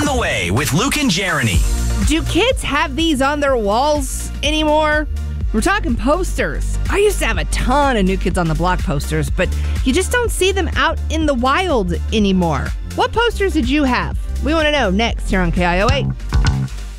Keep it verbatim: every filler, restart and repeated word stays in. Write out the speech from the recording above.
the Way with Luke and Jeremy. Do kids have these on their walls anymore? We're talking posters. I used to have a ton of New Kids on the Block posters, but you just don't see them out in the wild anymore. What posters did you have? We want to know next here on K I O eight.